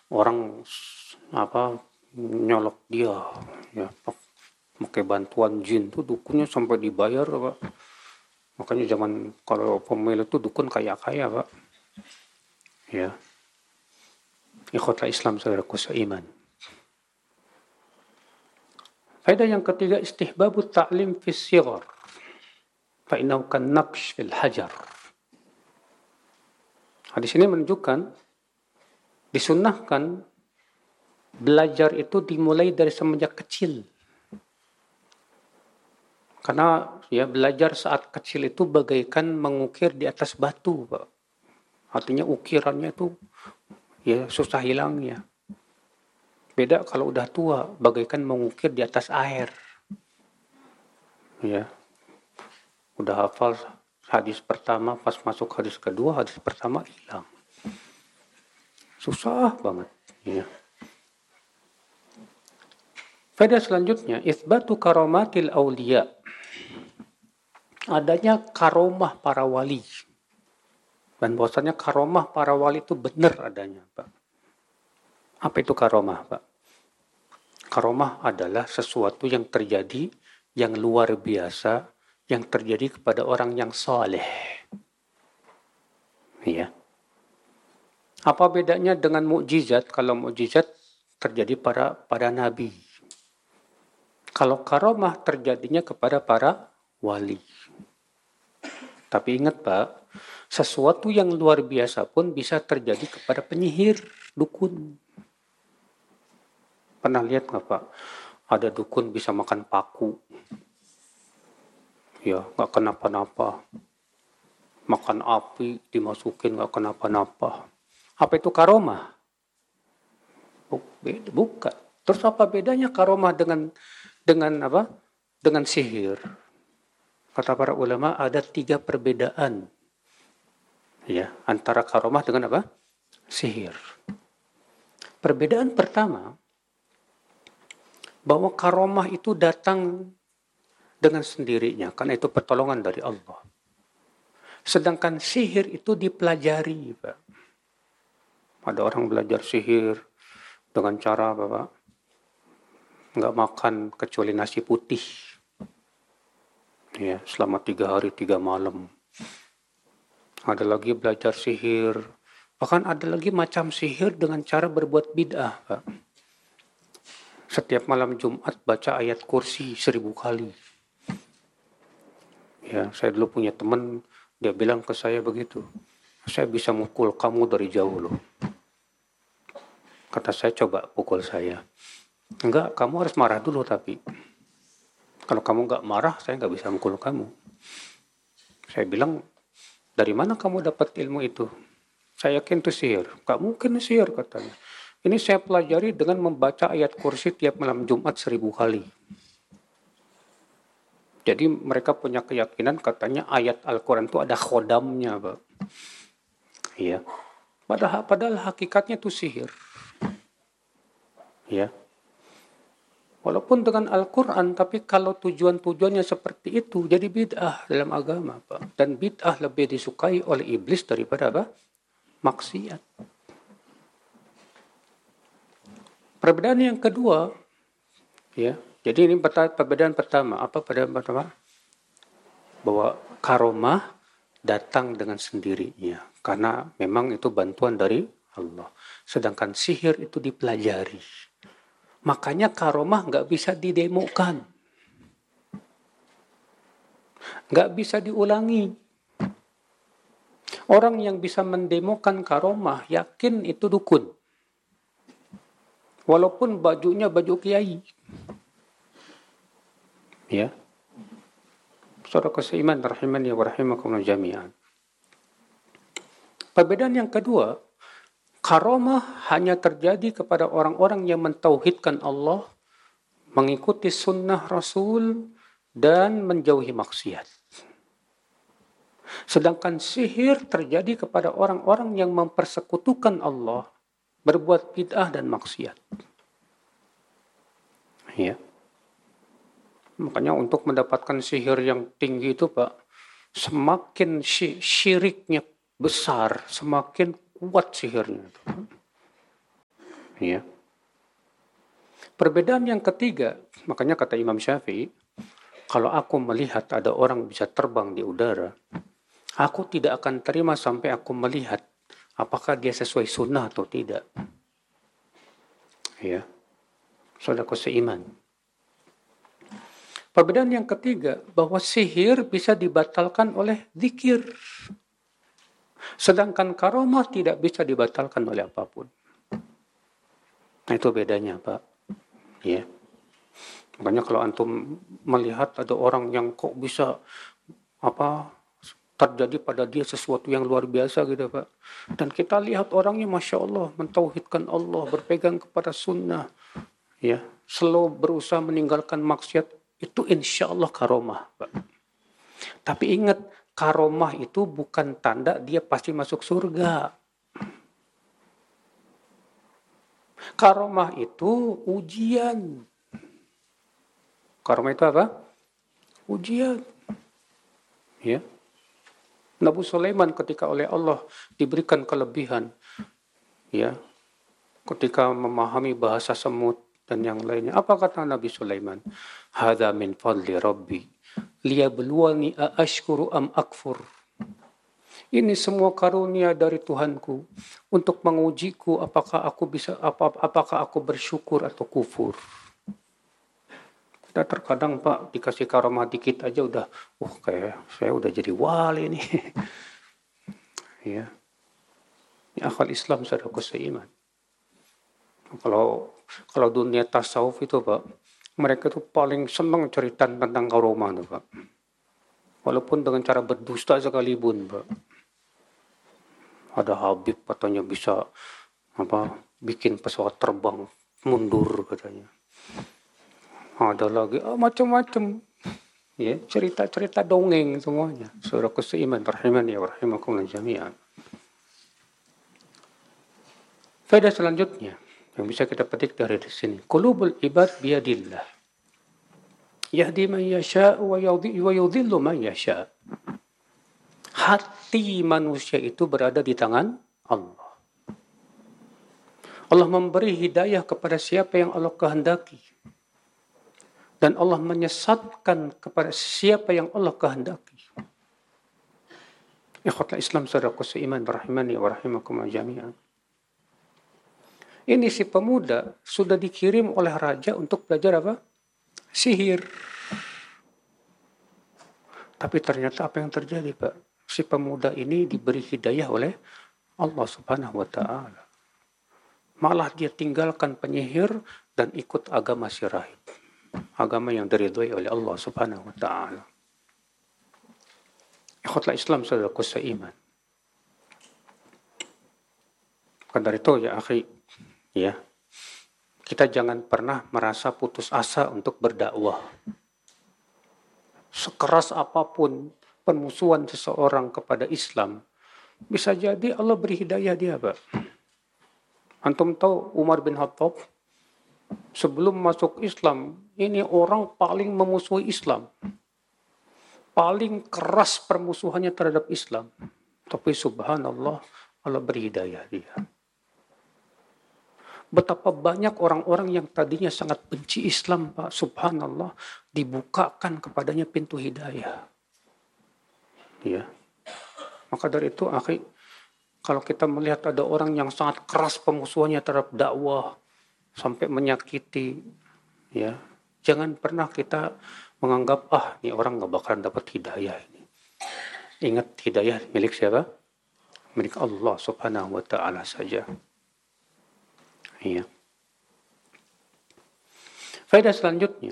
orang nyolok dia, ya, pakai bantuan jin tuh dukunnya sampai dibayar, Pak. Makanya zaman kalau pemilu tuh dukun kaya-kaya, Pak. Ya. Ikhwatul Islam saudaraku seiman. Faedah yang ketiga, istihbabu ta'lim fi sighar. Fa innahu kan naqsh fil hajar. Hadis ini menunjukkan disunnahkan belajar itu dimulai dari semenjak kecil. Karena ya belajar saat kecil itu bagaikan mengukir di atas batu, Pak. Artinya ukirannya itu ya susah hilangnya. Beda kalau udah tua, bagaikan mengukir di atas air. Ya. Udah hafal hadis pertama, pas masuk hadis kedua, hadis pertama hilang. Susah banget. Ya. Faedah selanjutnya, itsbatu karamatil auliya. Adanya karomah para wali. Dan bahwasanya karomah para wali itu benar adanya, Pak. Apa itu karomah, Pak? Karomah adalah sesuatu yang terjadi, yang luar biasa, yang terjadi kepada orang yang soleh. Ya. Apa bedanya dengan mukjizat? Kalau mukjizat terjadi pada nabi. Kalau karomah terjadinya kepada para wali. Tapi ingat, Pak, sesuatu yang luar biasa pun bisa terjadi kepada penyihir, dukun. Pernah lihat nggak, Pak? Ada dukun bisa makan paku. Ya, nggak kenapa-napa. Makan api, dimasukin nggak kenapa-napa. Apa itu karomah? Bukan. Terus apa bedanya karomah dengan apa? Dengan sihir? Kata para ulama ada 3 perbedaan. Ya, antara karomah dengan apa? Sihir. Perbedaan pertama, bahwa karomah itu datang dengan sendirinya, karena itu pertolongan dari Allah. Sedangkan sihir itu dipelajari, Pak. Ada orang belajar sihir dengan cara, Bapak, nggak makan kecuali nasi putih. Ya, selama 3 hari 3 malam. Ada lagi belajar sihir. Bahkan ada lagi macam sihir dengan cara berbuat bid'ah, Pak. Setiap malam Jumat baca ayat kursi 1000 kali. Ya, saya dulu punya teman, dia bilang ke saya begitu. Saya bisa mukul kamu dari jauh loh. Kata saya, coba pukul saya. Enggak, kamu harus marah dulu tapi. Kalau kamu enggak marah, saya enggak bisa mukul kamu. Saya bilang, dari mana kamu dapat ilmu itu? Saya yakin itu sihir. Enggak mungkin sihir katanya. Ini saya pelajari dengan membaca ayat kursi tiap malam Jumat 1000 kali. Jadi mereka punya keyakinan katanya ayat Al-Quran itu ada khodamnya, Pak. Iya. Padahal hakikatnya itu sihir. Ya. Walaupun dengan Al-Quran, tapi kalau tujuannya seperti itu, jadi bid'ah dalam agama, Pak. Dan bid'ah lebih disukai oleh iblis daripada apa? Maksiat. Perbedaan yang kedua, ya. Jadi ini perbedaan pertama. Apa perbedaan pertama? Bahwa karomah datang dengan sendirinya. Karena memang itu bantuan dari Allah. Sedangkan sihir itu dipelajari. Makanya karomah nggak bisa didemokan. Nggak bisa diulangi. Orang yang bisa mendemokan karomah, yakin itu dukun. Walaupun bajunya baju kiai. Ya. Saudara seiman rahimani wa rahimakumullah jami'an. Perbedaan yang kedua, karomah hanya terjadi kepada orang-orang yang mentauhidkan Allah, mengikuti sunnah Rasul, dan menjauhi maksiat. Sedangkan sihir terjadi kepada orang-orang yang mempersekutukan Allah, berbuat bid'ah dan maksiat. Ya. Makanya untuk mendapatkan sihir yang tinggi itu, Pak, semakin syiriknya besar, semakin kuat sihirnya. Ya. Perbedaan yang ketiga, makanya kata Imam Syafi'i, kalau aku melihat ada orang bisa terbang di udara, aku tidak akan terima sampai aku melihat apakah dia sesuai sunnah atau tidak. Ya, saudaraku seiman. Perbedaan yang ketiga, bahwa sihir bisa dibatalkan oleh zikir. Sedangkan karomah tidak bisa dibatalkan oleh apapun. Nah, itu bedanya, Pak. Ya. Makanya kalau antum melihat ada orang yang kok bisa terjadi pada dia sesuatu yang luar biasa gitu, Pak. Dan kita lihat orangnya Masya Allah, mentauhidkan Allah, berpegang kepada sunnah, ya, selalu berusaha meninggalkan maksiat, itu insya Allah karomah, Pak. Tapi ingat, karomah itu bukan tanda dia pasti masuk surga. Karomah itu ujian. Karomah itu apa? Ujian. Ya. Nabi Sulaiman ketika oleh Allah diberikan kelebihan, ya, ketika memahami bahasa semut dan yang lainnya. Apa kata Nabi Sulaiman? Hadza min fadli Rabbi liyabluwani aashkuru am akfur. Ini semua karunia dari Tuhanku untuk mengujiku apakah aku bersyukur atau kufur. Kita terkadang, Pak, dikasih karomah dikit aja udah, kayak saya udah jadi wali nih. Ya. Ini akal Islam, saudaraku seiman. Kalau dunia tasawuf itu, Pak, mereka itu paling senang cerita tentang karomah, Pak. Walaupun dengan cara berdusta sekalipun, Pak. Ada Habib katanya bisa bikin pesawat terbang mundur katanya. Ada lagi macam-macam, ya, cerita-cerita dongeng semuanya. Saudaraku seiman, rahimani wa rahimakumullah jami'an. Faedah selanjutnya yang bisa kita petik dari sini, qulubul ibad biyadillah, yahdi man yasha wa yudhillu man yasha. Hati manusia itu berada di tangan Allah. Allah memberi hidayah kepada siapa yang Allah kehendaki. Dan Allah menyesatkan kepada siapa yang Allah kehendaki. Ikhwatul Islam, saudaraku seiman, rahimani wa rahimakumullah jami'an. Ini si pemuda sudah dikirim oleh raja untuk belajar apa? Sihir. Tapi ternyata apa yang terjadi, Pak? Si pemuda ini diberi hidayah oleh Allah Subhanahu wa ta'ala. Malah dia tinggalkan penyihir dan ikut agama si rahib. Agama yang diridhoi oleh Allah Subhanahu wa ta'ala. Ikhwatul Islam, saudaraku seiman. Karena itu ya akhi, ya, kita jangan pernah merasa putus asa untuk berdakwah. Sekeras apapun permusuhan seseorang kepada Islam, bisa jadi Allah beri hidayah dia, Pak. Antum tahu Umar bin Khattab sebelum masuk Islam, ini orang paling memusuhi Islam. Paling keras permusuhannya terhadap Islam. Tapi subhanallah, Allah beri hidayah dia. Betapa banyak orang-orang yang tadinya sangat benci Islam, Pak, subhanallah, dibukakan kepadanya pintu hidayah. Ya. Maka dari itu, akhi, kalau kita melihat ada orang yang sangat keras pemusuhannya terhadap dakwah, sampai menyakiti, ya, jangan pernah kita menganggap, ini orang gak bakalan dapat hidayah ini. Ingat, hidayah milik siapa? Milik Allah Subhanahu wa ta'ala saja. Iya. Faedah selanjutnya,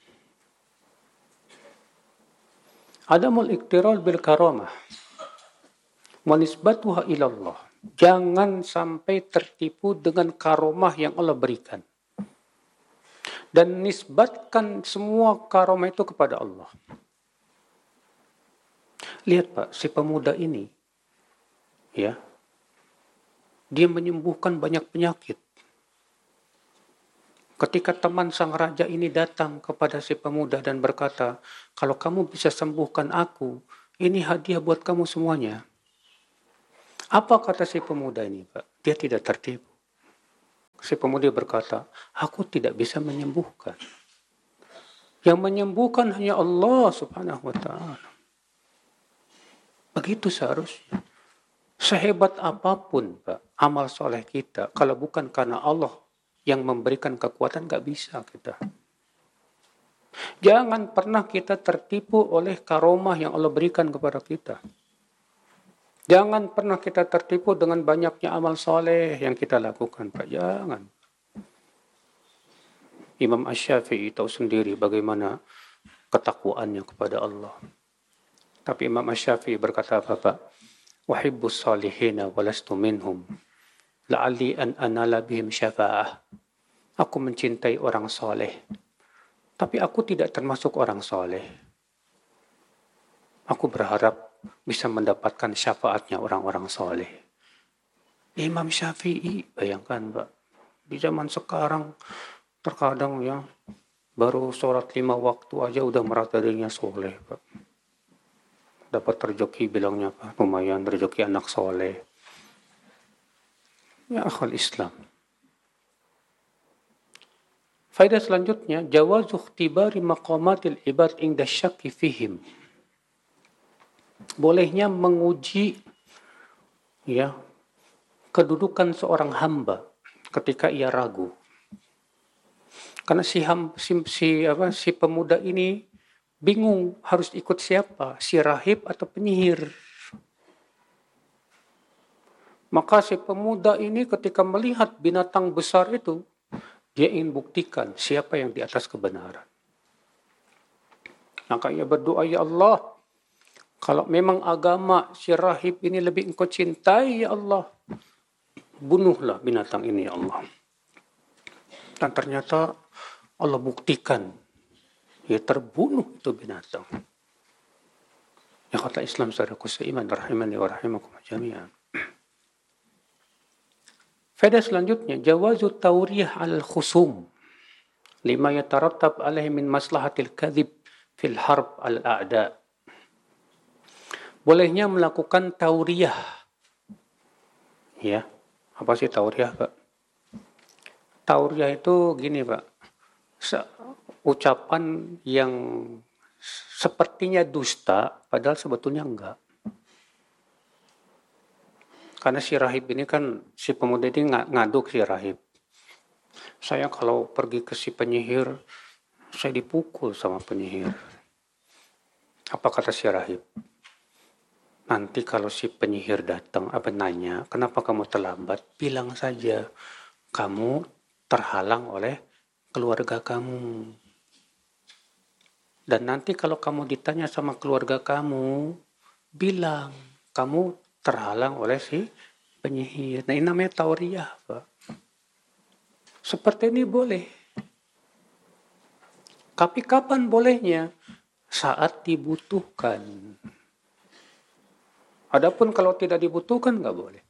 adamul iktiral bil karamah wa nisbatuha ilallah. Jangan sampai tertipu dengan karomah yang Allah berikan. Dan nisbatkan semua karomah itu kepada Allah. Lihat, Pak, si pemuda ini, ya, dia menyembuhkan banyak penyakit. Ketika teman sang raja ini datang kepada si pemuda dan berkata, kalau kamu bisa sembuhkan aku, ini hadiah buat kamu semuanya. Apa kata si pemuda ini, Pak? Dia tidak tertipu. Si pemuda berkata, aku tidak bisa menyembuhkan. Yang menyembuhkan hanya Allah subhanahu wa ta'ala. Begitu seharusnya. Sehebat apapun, Pak, amal soleh kita, kalau bukan karena Allah yang memberikan kekuatan, gak bisa kita. Jangan pernah kita tertipu oleh karomah yang Allah berikan kepada kita. Jangan pernah kita tertipu dengan banyaknya amal soleh yang kita lakukan, Pak. Jangan. Imam Asy-Syafi'i tahu sendiri bagaimana ketakwaannya kepada Allah. Tapi Imam Asy-Syafi'i berkata apa, Pak? Wahibbus salihina walastu minhum. La'alli an anala bihim syafa'ah. Aku mencintai orang soleh. Tapi aku tidak termasuk orang soleh. Aku berharap bisa mendapatkan syafaatnya orang-orang soleh. Imam Syafi'i, bayangkan Pak, di zaman sekarang terkadang ya, baru sholat 5 waktu aja udah merasa dirinya soleh Pak. Dapat rezeki bilangnya Pak, lumayan rezeki anak soleh. Ya akhal Islam. Faedah selanjutnya, jawazu ikhtibari maqamatil ibad inda syakki fihim. Bolehnya menguji ya kedudukan seorang hamba ketika ia ragu. Karena si pemuda ini bingung harus ikut siapa, si rahib atau penyihir. Maka si pemuda ini ketika melihat binatang besar itu, dia ingin buktikan siapa yang di atas kebenaran. Maka ia berdoa, ya Allah, kalau memang agama si rahib ini lebih engkau cintai, ya Allah, bunuhlah binatang ini, ya Allah. Dan ternyata Allah buktikan, ya terbunuh itu binatang. Ya kata Islam saudaraku seiman, rahimani wa rahimakum jami'an. Faedah selanjutnya, jawazu tawriyah al-khusum lima yatarattab alaihi min maslahatil kadhib fil harb al-a'da. Bolehnya melakukan tauriyah. Ya, apa sih tauriyah, Pak? Tauriyah itu gini, Pak. Ucapan yang sepertinya dusta, padahal sebetulnya enggak. Karena si rahib ini kan, si pemuda ini ngaduk si rahib. Saya kalau pergi ke si penyihir, saya dipukul sama penyihir. Apa kata si rahib? Nanti kalau si penyihir datang, nanya, kenapa kamu terlambat? Bilang saja, kamu terhalang oleh keluarga kamu. Dan nanti kalau kamu ditanya sama keluarga kamu, bilang, kamu terhalang oleh si penyihir. Nah ini namanya tauriyah, Pak. Seperti ini boleh. Tapi kapan bolehnya? Saat dibutuhkan. Adapun kalau tidak dibutuhkan, nggak boleh.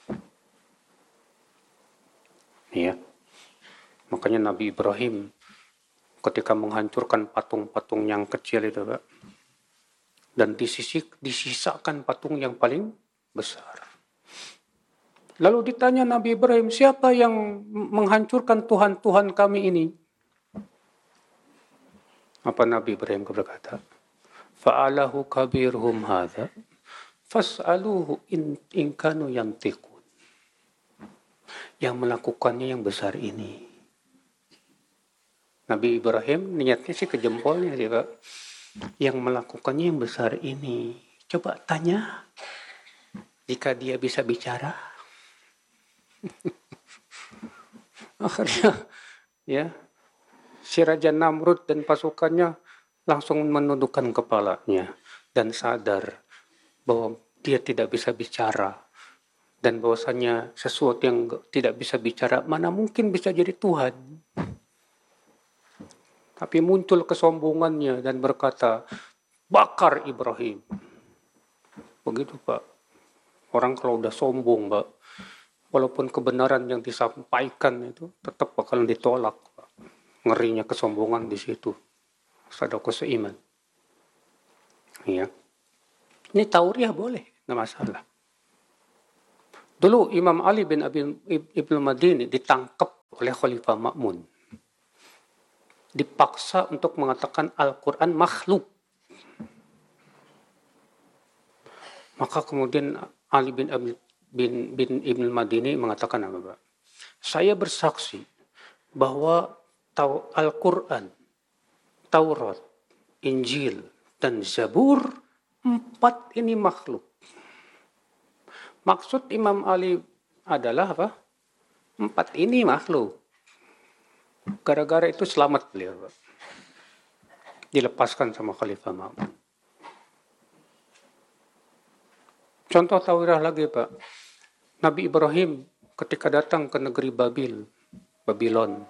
Ya. Makanya Nabi Ibrahim ketika menghancurkan patung-patung yang kecil itu, Pak, dan disisakan patung yang paling besar. Lalu ditanya Nabi Ibrahim, siapa yang menghancurkan Tuhan-Tuhan kami ini? Apa Nabi Ibrahim berkata? Fa'alahu kabirhum hadha fas'aluhu in kanu yantiqun. Yang melakukannya yang besar ini. Nabi Ibrahim niatnya sih ke jempolnya sih, Pak. Yang melakukannya yang besar ini. Coba tanya jika dia bisa bicara. Akhirnya ya si Raja Namrud dan pasukannya langsung menundukkan kepalanya dan sadar bahwa dia tidak bisa bicara dan bahwasanya sesuatu yang tidak bisa bicara mana mungkin bisa jadi Tuhan. Tapi muncul kesombongannya dan berkata, bakar Ibrahim. Begitu, Pak. Orang kalau udah sombong, Pak, walaupun kebenaran yang disampaikan itu tetap bakalan ditolak, Pak. Ngerinya kesombongan di situ. Saudaraku seiman. Ya. Ini tauriyah boleh. Nggak masalah. Dulu Imam Ali bin Ibnu Madini ditangkap oleh Khalifah Ma'mun. Dipaksa untuk mengatakan Al-Quran makhluk. Maka kemudian Ali bin Ibn Madini mengatakan apa, Pak? Saya bersaksi bahwa Al-Quran, Taurat, Injil, dan Zabur, 4 ini makhluk. Maksud Imam Ali adalah apa? 4 ini makhluk. Gara-gara itu selamat beliau, Pak. Dilepaskan sama Khalifah Ma'mun. Contoh Taurah lagi, Pak. Nabi Ibrahim ketika datang ke negeri Babylon.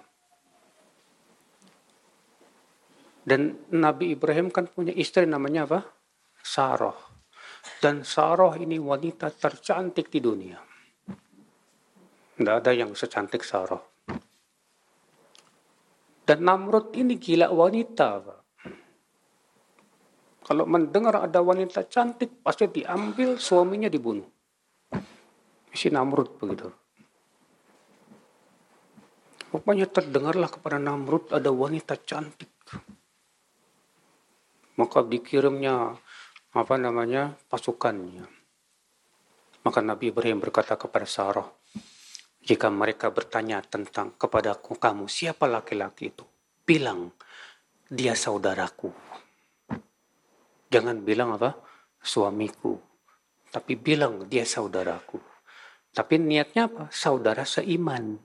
Dan Nabi Ibrahim kan punya istri namanya apa? Sarah. Dan Sarah ini wanita tercantik di dunia. Tidak ada yang secantik Sarah. Dan Namrud ini gila wanita, Pak. Kalau mendengar ada wanita cantik, pasti diambil, suaminya dibunuh. Si Namrud begitu. Pokoknya terdengarlah kepada Namrud ada wanita cantik. Maka dikirimnya pasukannya. Maka Nabi Ibrahim berkata kepada Sarah, jika mereka bertanya tentang kepadaku, kamu siapa laki-laki itu? Bilang, dia saudaraku. Jangan bilang apa? Suamiku. Tapi bilang dia saudaraku. Tapi niatnya apa? Saudara seiman.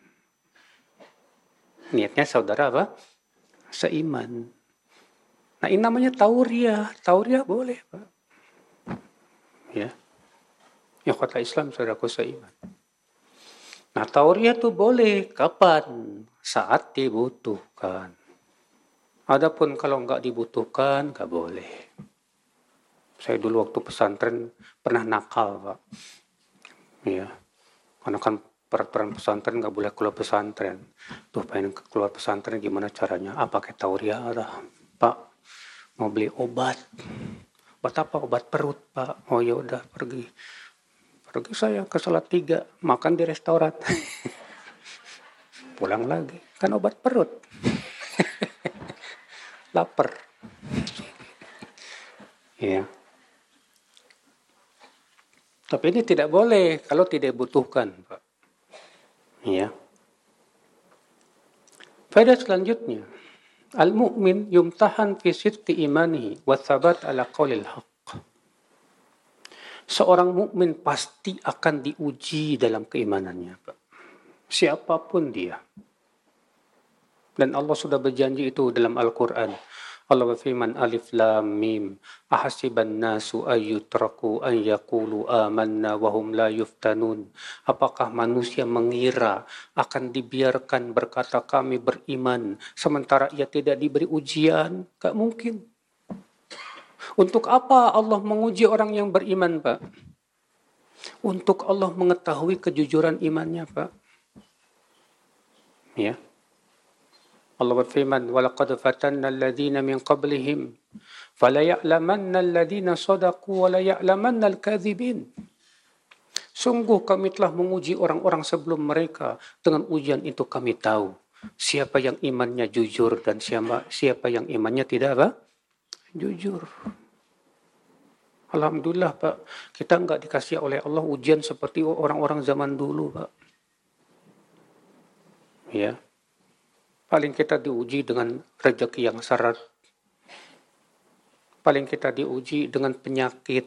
Niatnya saudara apa? Seiman. Nah, ini namanya tauriah. Tauriah boleh, Pak. Ya. Ya, kata Islam saudaraku seiman. Nah, tauriah itu boleh. Kapan? Saat dibutuhkan. Adapun kalau nggak dibutuhkan, nggak boleh. Saya dulu waktu pesantren pernah nakal, Pak. Ya, karena kan peraturan pesantren nggak boleh keluar pesantren. Tuh pengen keluar pesantren gimana caranya? Pakai tauriah lah, Pak. Mau beli obat. Obat apa? Obat perut, Pak. Oh ya udah pergi. Pergi saya ke Salatiga, makan di restoran. Pulang lagi, kan obat perut. Lapar. Ya. Tapi ini tidak boleh kalau tidak dibutuhkan, Pak. Ya. Faedah selanjutnya, al-mu'min yumtahan fi sidqi imanihi wa thabat ala qaulil haqq. Seorang mukmin pasti akan diuji dalam keimanannya, Pak. Siapapun dia. Dan Allah sudah berjanji itu dalam Al-Quran. Allah berfirman, Alif Lam Mim, ahasiban nasu ayyutraku an yaqulu amanna wahum la yuftanun. Apakah manusia mengira akan dibiarkan berkata kami beriman, sementara ia tidak diberi ujian? Gak mungkin. Untuk apa Allah menguji orang yang beriman, Pak? Untuk Allah mengetahui kejujuran imannya, Pak. Ya. Allah berfirman, وَلَقَدْ فَتَنَّا الَّذِينَ مِنْ قَبْلِهِمْ فَلَيَعْلَمَنَّ الَّذِينَ صَدَقُوا وَلَيَعْلَمَنَّ الْكَاذِبِينَ. Sungguh kami telah menguji orang-orang sebelum mereka. Dengan ujian itu kami tahu siapa yang imannya jujur dan siapa yang imannya tidak apa? Jujur. Alhamdulillah, Pak. Kita enggak dikasih oleh Allah ujian seperti orang-orang zaman dulu, Pak. Ya. Paling kita diuji dengan rezeki yang syarat. Paling kita diuji dengan penyakit.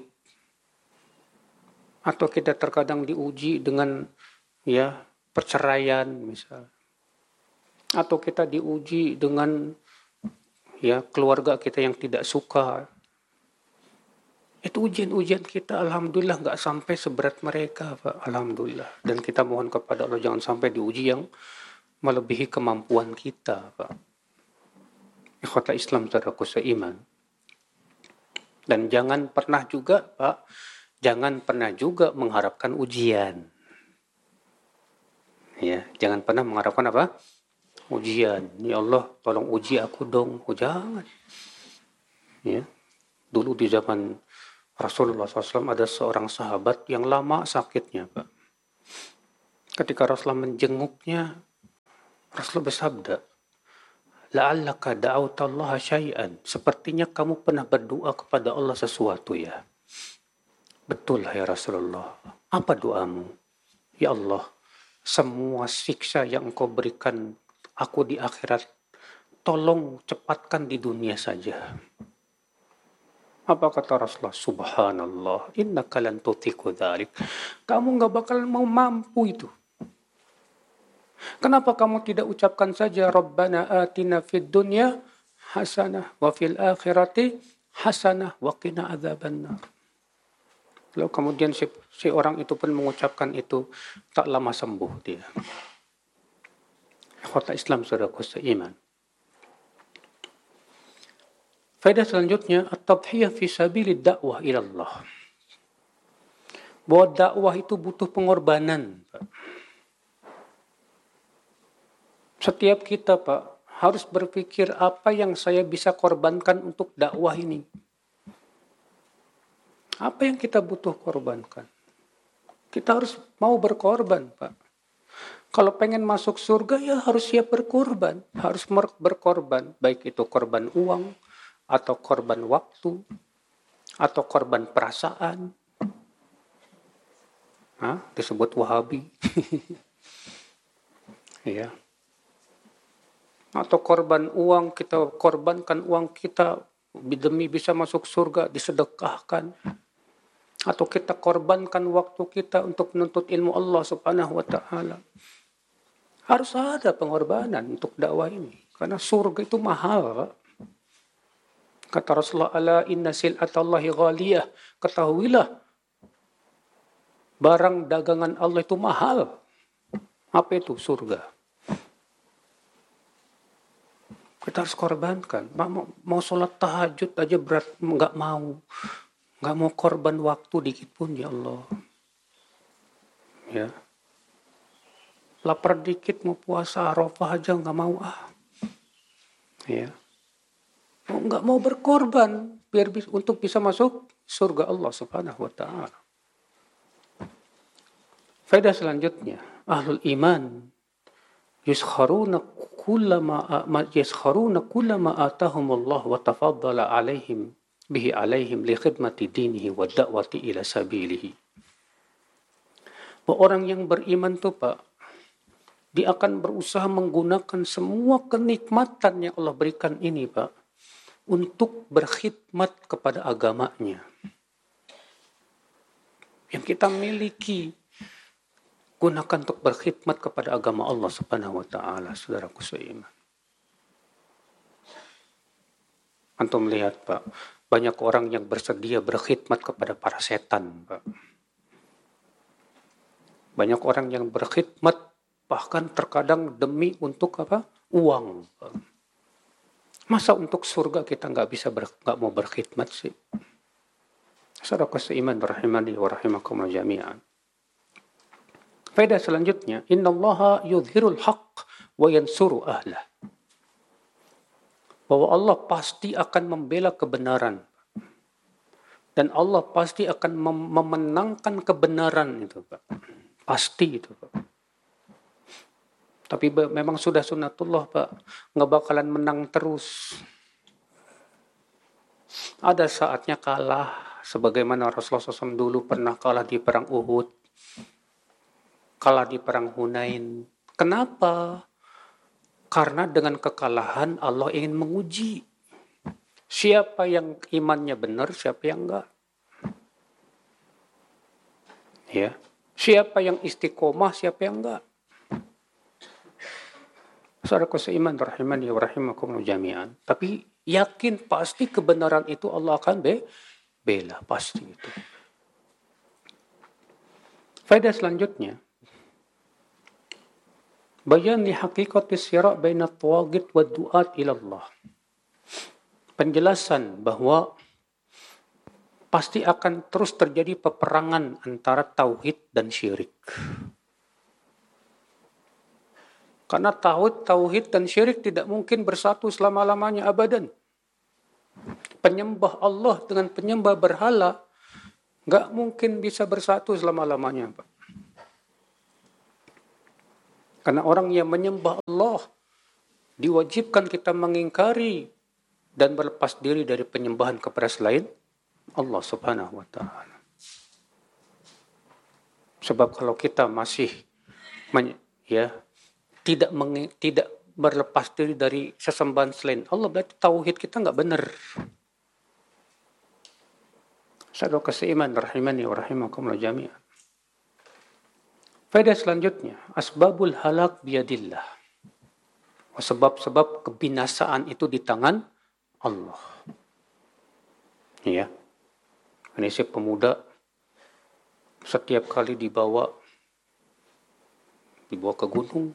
Atau kita terkadang diuji dengan perceraian misal. Atau kita diuji dengan keluarga kita yang tidak suka. Itu ujian-ujian kita, alhamdulillah nggak sampai seberat mereka, Pak. Alhamdulillah. Dan kita mohon kepada Allah jangan sampai diuji yang melebihi kemampuan kita, Pak. Ikhwata Islam saudaraku seiman. Dan jangan pernah juga, Pak, mengharapkan ujian. Ya, jangan pernah mengharapkan apa? Ujian. Ya Allah, tolong uji aku dong. Oh, jangan. Ya. Dulu di zaman Rasulullah SAW ada seorang sahabat yang lama sakitnya, Pak. Ketika Rasulullah menjenguknya, Rasulullah bersabda, la'allaka da'autallaha syai'an. Sepertinya kamu pernah berdoa kepada Allah sesuatu ya. Betul ya Rasulullah. Apa doamu? Ya Allah, semua siksa yang engkau berikan aku di akhirat, tolong cepatkan di dunia saja. Apa kata Rasulullah? Subhanallah, innaka lan tutiqu dzalik. Kamu enggak bakal mau mampu itu. Kenapa kamu tidak ucapkan saja Rabbana atina fid dunya hasanah wa fil akhirati hasanah wa qina adzabannar. Lalu kemudian si orang itu pun mengucapkan itu, tak lama sembuh dia. Kota Islam saudaraku seiman. Faedah selanjutnya, at-tadhiyah fi sabilid dakwah ila Allah. Bahwa dakwah itu butuh pengorbanan, Pak. Setiap kita, Pak, harus berpikir apa yang saya bisa korbankan untuk dakwah ini. Apa yang kita butuh korbankan? Kita harus mau berkorban, Pak. Kalau pengen masuk surga, ya harus siap berkorban. Harus berkorban, baik itu korban uang, atau korban waktu, atau korban perasaan. Disebut Wahabi. Ya. Atau korban uang, kita korbankan uang kita demi bisa masuk surga, disedekahkan. Atau kita korbankan waktu kita untuk menuntut ilmu Allah Subhanahu wa ta'ala. Harus ada pengorbanan untuk dakwah ini. Karena surga itu mahal. Kata Rasulullah, ala inna sil'atallahi ghaliyah. Ketahuilah, barang dagangan Allah itu mahal. Apa itu? Surga. Kita harus korbankan. Mau sholat tahajud aja berat, nggak mau. Nggak mau korban waktu dikit pun, ya Allah. Ya. Lapar dikit mau puasa Arafah aja nggak mau Ya. Nggak mau berkorban biar untuk bisa masuk surga Allah Subhanahu wa ta'ala. Faedah selanjutnya, ahlul iman yaskharuna kullama atahumullah wa tafaddala alaihim bihi alaihim li khidmati dinihi wa da'wati ila sabilihi. Orang yang beriman tuh, Pak, dia akan berusaha menggunakan semua kenikmatan yang Allah berikan ini, Pak, untuk berkhidmat kepada agamanya. Yang kita miliki, gunakan untuk berkhidmat kepada agama Allah Subhanahu wa ta'ala, saudaraku seiman. Antum melihat, Pak, banyak orang yang bersedia berkhidmat kepada para setan, Pak. Banyak orang yang berkhidmat bahkan terkadang demi untuk apa? Uang, Pak. Masa untuk surga kita nggak mau berkhidmat sih? Saudaraku seiman rahimani wa rahimakumullah jami'an. Faedah selanjutnya, innallaha yudhirul haqq wa yansuru ahlah. Bahwa Allah pasti akan membela kebenaran. Dan Allah pasti akan memenangkan kebenaran itu, Pak. Pasti itu, Pak. Tapi memang sudah sunatullah, Pak. Nggak bakalan menang terus. Ada saatnya kalah. Sebagaimana Rasulullah SAW dulu pernah kalah di perang Uhud. Kalah di perang Hunain. Kenapa? Karena dengan kekalahan Allah ingin menguji. Siapa yang imannya benar, siapa yang enggak. Ya. Siapa yang istiqomah, siapa yang enggak. Saudaraku seiman rahimani wa rahimakumullah jami'an. Tapi yakin pasti kebenaran itu Allah akan bela. Pasti itu. Faedah selanjutnya. Bayan li haqiqati sira' baina at-tawaghit wa du'at ila Allah. Penjelasan bahwa pasti akan terus terjadi peperangan antara tauhid dan syirik. Karena tauhid dan syirik tidak mungkin bersatu selama-lamanya abadan. Penyembah Allah dengan penyembah berhala nggak mungkin bisa bersatu selama-lamanya, Pak. Karena orang yang menyembah Allah diwajibkan kita mengingkari dan berlepas diri dari penyembahan kepada selain Allah Subhanahu wa taala. Sebab kalau kita masih tidak berlepas diri dari sesembahan selain Allah, berarti tauhid kita nggak benar. Saudara seiman rahimani wa rahimakumullah jami'an. Faedah selanjutnya, asbabul halak biyadillah. Sebab-sebab kebinasaan itu di tangan Allah. Ya. Ini si pemuda setiap kali dibawa ke gunung,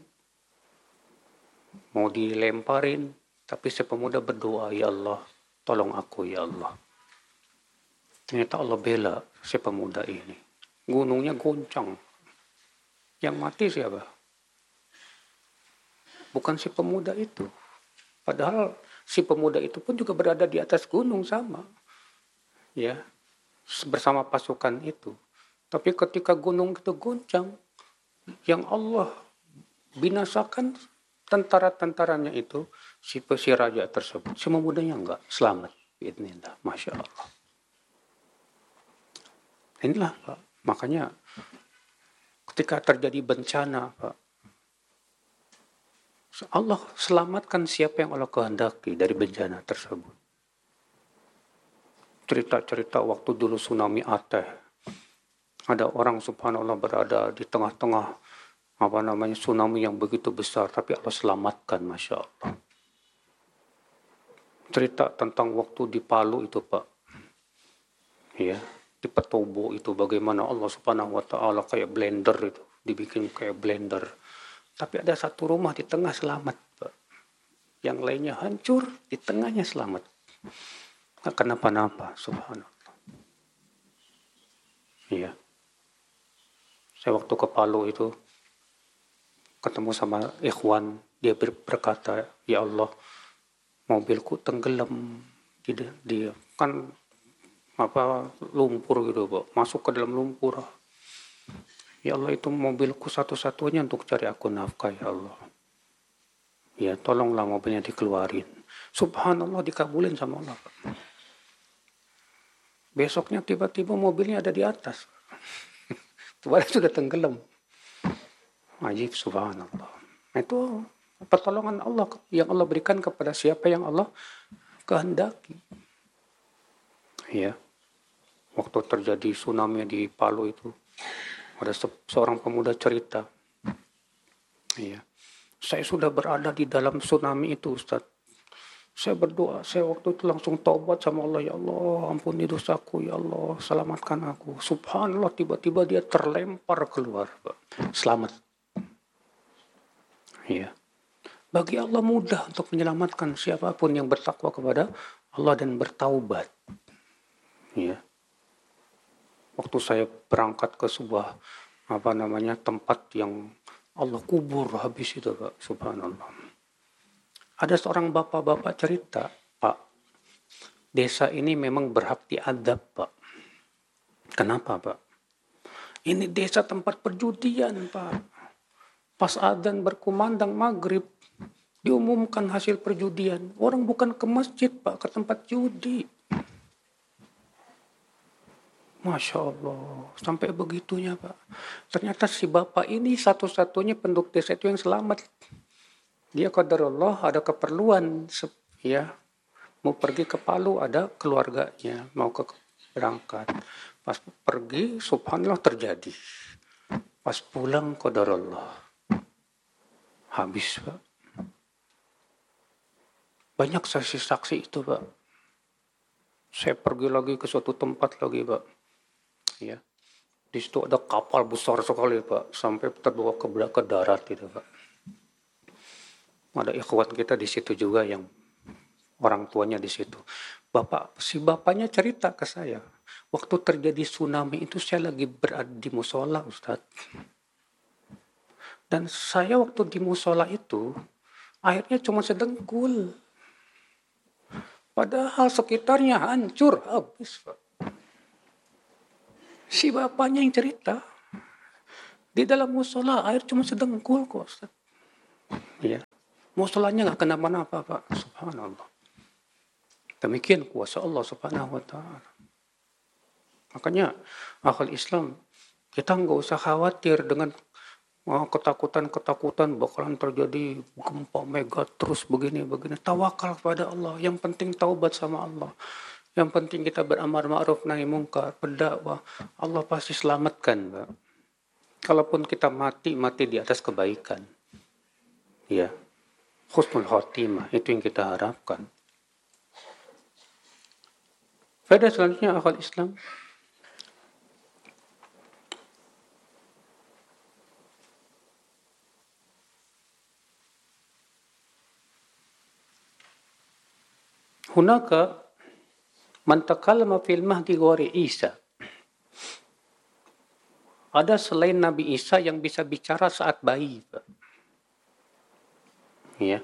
mau dilemparin, tapi si pemuda berdoa, ya Allah, tolong aku ya Allah. Ternyata Allah bela si pemuda ini. Gunungnya goncang. Yang mati siapa? Bukan si pemuda itu. Padahal si pemuda itu pun juga berada di atas gunung sama. Ya, bersama pasukan itu. Tapi ketika gunung itu goncang, yang Allah binasakan tentara-tentaranya itu si raja tersebut. Si pemudanya enggak selamat. Bismillah, Masya Allah. Inilah Pak. Makanya ketika terjadi bencana Pak, Allah selamatkan siapa yang Allah kehendaki dari bencana tersebut. Cerita-cerita waktu dulu tsunami Aceh. Ada orang subhanallah berada di tengah-tengah tsunami yang begitu besar, tapi Allah selamatkan, Masya Allah. Cerita tentang waktu di Palu itu Pak. Ya, di Petobo itu bagaimana Allah subhanahu wa ta'ala kayak blender itu. Dibikin kayak blender. Tapi ada satu rumah di tengah selamat, Pak. Yang lainnya hancur, di tengahnya selamat. Nggak kenapa-napa, subhanallah. Iya. Saya waktu ke Palu itu, ketemu sama ikhwan, dia berkata, ya Allah, mobilku tenggelam. Dia kan lumpur gitu, Pak. Masuk ke dalam lumpur. Ya Allah, itu mobilku satu-satunya untuk cari aku nafkah, ya Allah. Ya tolonglah mobilnya dikeluarin. Subhanallah, dikabulin sama Allah. Besoknya tiba-tiba mobilnya ada di atas. Padahal sudah tenggelam. Ajib, subhanallah. Itu pertolongan Allah yang Allah berikan kepada siapa yang Allah kehendaki. Ya. Waktu terjadi tsunami di Palu itu, ada seorang pemuda cerita, iya, saya sudah berada di dalam tsunami itu, Ustaz. Saya berdoa, saya waktu itu langsung taubat sama Allah, ya Allah, ampuni dosaku, ya Allah, selamatkan aku. Subhanallah, tiba-tiba dia terlempar keluar, Pak. Selamat. Iya. Bagi Allah mudah untuk menyelamatkan siapapun yang bertakwa kepada Allah dan bertaubat. Iya. Waktu saya berangkat ke sebuah tempat yang Allah kubur habis itu Pak, subhanallah. Ada seorang bapak-bapak cerita, Pak, desa ini memang berhak diadab Pak. Kenapa Pak? Ini desa tempat perjudian Pak. Pas adzan berkumandang maghrib, diumumkan hasil perjudian. Orang bukan ke masjid Pak, ke tempat judi. Masya Allah, sampai begitunya Pak. Ternyata si bapak ini satu-satunya penduduk desa itu yang selamat. Dia qadarullah ada keperluan, ya, mau pergi ke Palu, ada keluarganya, mau berangkat. Pas pergi, subhanallah terjadi. Pas pulang qadarullah, habis Pak. Banyak saksi-saksi itu Pak. Saya pergi lagi ke suatu tempat lagi Pak. Ya, di situ ada kapal besar sekali Pak, sampai terbawa ke darat gitu Pak. Ada ikhwan kita di situ juga yang orang tuanya di situ. Si bapaknya cerita ke saya, waktu terjadi tsunami itu saya lagi berada di musola Ustaz. Dan saya waktu di musola itu airnya cuma sedengkul. Padahal sekitarnya hancur habis Pak. Si bapaknya yang cerita, Di dalam musola air cuma sedengkul kok, Ustaz. Ya. Musolanya nggak kenapa-napa, Pak. Subhanallah. Demikian kuasa Allah Subhanahu wa Ta'ala. Makanya akal Islam, kita nggak usah khawatir dengan ketakutan-ketakutan bakalan terjadi gempa mega terus begini. Tawakal kepada Allah. Yang penting taubat sama Allah. Yang penting kita beramar ma'ruf nahi mungkar, berdakwah. Allah pasti selamatkan, Pak. Kalaupun kita mati di atas kebaikan. Ya. Husnul khotimah, itu yang kita harapkan. Faedah selanjutnya akal Islam. Hunaka man takallama fil mahdi ghairi Isa. Ada selain Nabi Isa yang bisa bicara saat bayi. Ya.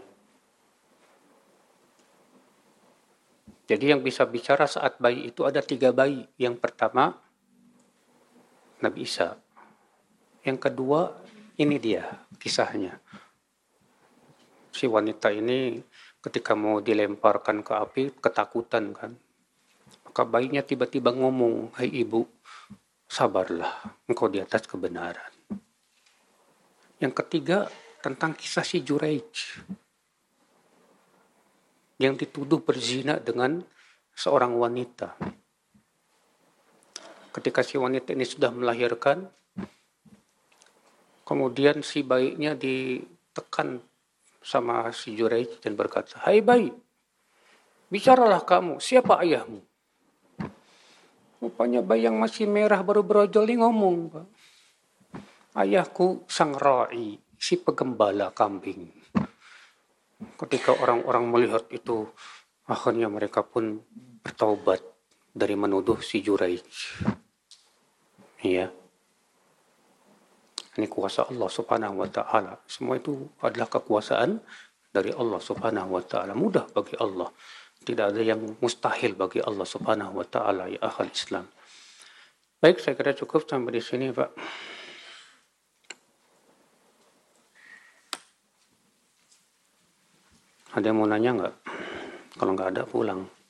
Jadi yang bisa bicara saat bayi itu ada 3 bayi. Yang pertama, Nabi Isa. Yang kedua, ini dia kisahnya. Si wanita ini ketika mau dilemparkan ke api, ketakutan kan. Maka bayinya tiba-tiba ngomong, "Hai ibu, sabarlah, engkau di atas kebenaran." Yang ketiga, tentang kisah si Juraij yang dituduh berzina dengan seorang wanita. Ketika si wanita ini sudah melahirkan, kemudian si bayinya ditekan sama si Juraij dan berkata, "Hai bayi, bicaralah kamu, siapa ayahmu?" Rupanya bayi yang masih merah baru berojol ini ngomong, Pak. "Ayahku sang ra'i, si pegembala kambing." Ketika orang-orang melihat itu, akhirnya mereka pun bertaubat dari menuduh si Juraij. Ya. Ini kuasa Allah Subhanahu wa Ta'ala. Semua itu adalah kekuasaan dari Allah Subhanahu wa Ta'ala. Mudah bagi Allah. Tidak ada yang mustahil bagi Allah Subhanahu wa Ta'ala, ya akhal Islam. Baik, saya kira cukup sampai di sini, Pak. Ada yang mau nanya nggak? Kalau nggak ada, pulang.